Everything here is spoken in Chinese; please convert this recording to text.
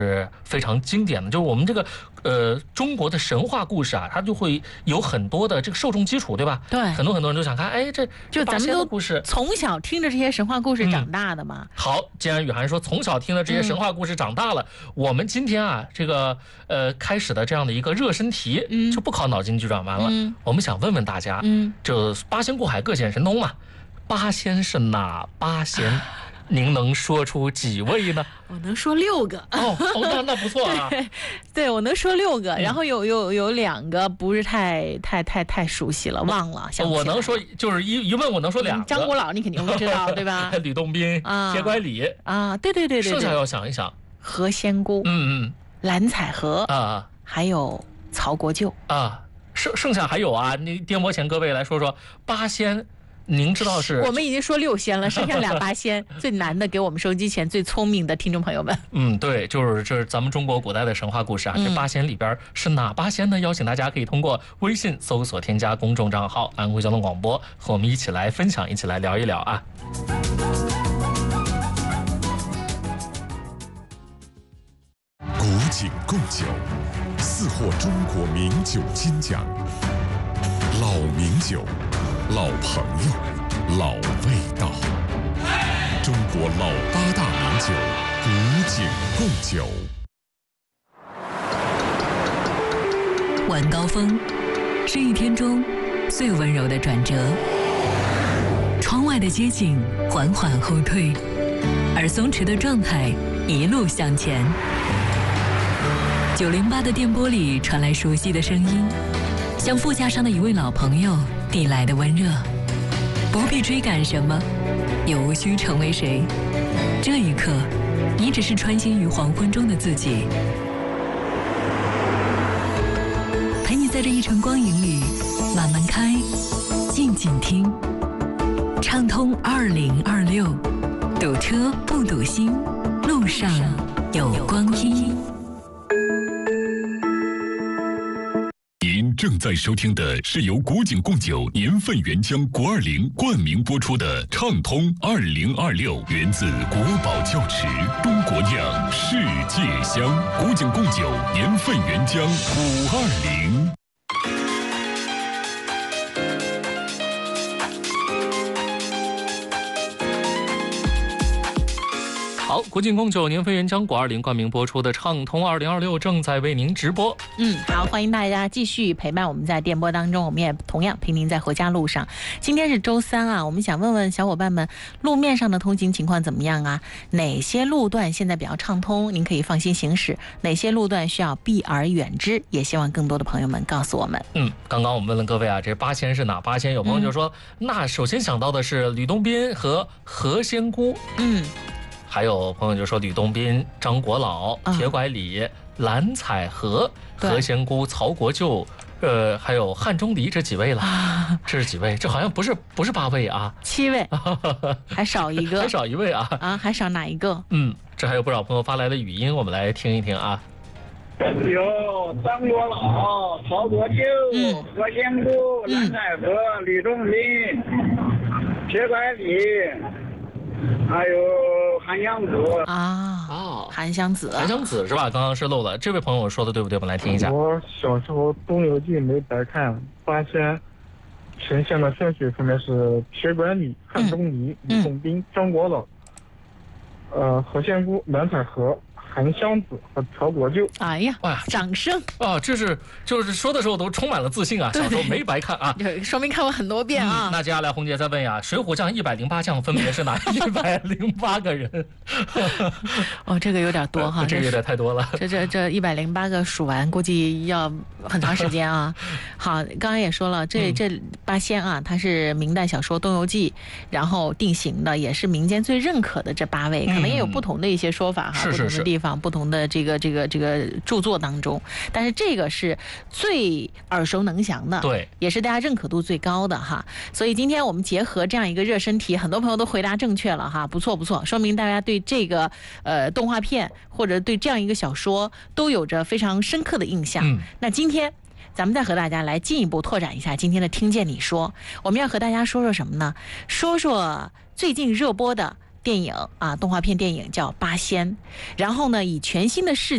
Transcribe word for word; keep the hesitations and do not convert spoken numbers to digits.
是非常经典的，就是我们这个呃中国的神话故事啊，它就会有很多的这个受众基础，对吧？ 对， 很多很多人都想看，哎，这就咱们都故事从小听着这些神话故事长大的嘛。 嗯、好，既然雨涵说从小听了这些神话故事长大了，嗯、我们今天啊这个呃开始的这样的一个热身题，嗯、就不考脑筋急转弯了。嗯、我们想问问大家，嗯，这八仙过海各显神通嘛，八仙是哪八仙？您能说出几位呢？ 我能说六个。 哦，哦那那不错啊。 对，对我能说六个，然后有有有两个不是太太太太熟悉了，忘了。想我能说，就是一一问我能说两个。 张国老你肯定不知道，对吧？ 吕洞宾啊，铁拐李啊，对对对对。 剩下要想一想， 何仙姑， 嗯嗯， 蓝采和啊， 还有曹国舅啊，剩剩下还有啊，你电波前各位来说说八仙。您知道是我们已经说六仙了，剩下俩八仙最难的，给我们收机前最聪明的听众朋友们。 嗯，对，就是这是咱们中国古代的神话故事啊。嗯、这八仙里边是哪八仙呢？邀请大家可以通过微信搜索添加公众账号安徽交通广播，和我们一起来分享，一起来聊一聊啊。 古井贡酒，四获中国名酒金奖，老名酒。老朋友，老味道，中国老八大名酒，古井贡酒。 晚高峰是一天中最温柔的转折，窗外的街景缓缓后退，而松弛的状态一路向前。九零八的电波里传来熟悉的声音，像副驾上的一位老朋友递来的温热，不必追赶什么，也无需成为谁。这一刻，你只是穿行于黄昏中的自己，陪你在这一程光影里慢慢开，静静听。畅通二零二六，堵车不堵心，路上有光阴。 您正在收听的是由古井贡酒年份原浆国二零冠名播出的畅通二零二六，源自国宝窖池，中国酿，世界香。古井贡酒年份原浆五二零。 好，古井贡酒年份原浆果二零冠名播出的畅通二零二六正在为您直播。 嗯，好，欢迎大家继续陪伴我们在电波当中，我们也同样陪您在回家路上。今天是周三啊，我们想问问小伙伴们，路面上的通行情况怎么样啊？哪些路段现在比较畅通，您可以放心行驶？哪些路段需要避而远之？也希望更多的朋友们告诉我们。 嗯，刚刚我们问了各位啊，这八仙是哪八仙？有朋友就说，嗯、那首先想到的是吕洞宾和何仙姑。嗯。还有朋友就说吕洞宾、张国老、铁拐李、蓝采和、何仙姑、曹国舅，呃，还有汉钟离这几位了。啊、这是几位？这好像不是不是八位啊， 七位，还少一个， 还少一位啊！ 啊，还少哪一个？ 嗯，这还有不少朋友发来的语音，我们来听一听啊。 有张国老、曹国舅、嗯、何仙姑、蓝采和、嗯、吕洞宾、铁拐李。还有韩湘子啊，哦，韩湘子， 韩湘子是吧？刚刚是漏了。这位朋友说的对不对？我们来听一下。 我小时候《东游记》没白看，八仙呈现的顺序分别是铁拐李、汉钟离、吕洞宾、张国老、呃何仙姑、蓝采和、韩湘子和曹国舅。 哎呀，哇，掌声啊！这是就是说的时候都充满了自信啊，小时候没白看啊， 说明看过很多遍啊。 嗯、那接下来红姐再问呀，水浒将一百零八将分别是哪一百零八个人？ 哦，这个有点多哈， 这个有点太多了。 这这这一百零八个数完，估计要很长时间啊。好，刚刚也说了，这这八仙啊，它是明代小说《东游记》然后定型的，也是民间最认可的这八位，可能也有不同的一些说法哈， 嗯、 不同的地方。不同的这个这个这个著作当中，但是这个是最耳熟能详的， 对， 也是大家认可度最高的哈。所以今天我们结合这样一个热身题，很多朋友都回答正确了哈，不错不错，说明大家对这个呃动画片或者对这样一个小说都有着非常深刻的印象。嗯、那今天咱们再和大家来进一步拓展一下今天的听见你说，我们要和大家说说什么呢？说说最近热播的电影啊，动画片电影叫《八仙》，然后呢，以全新的视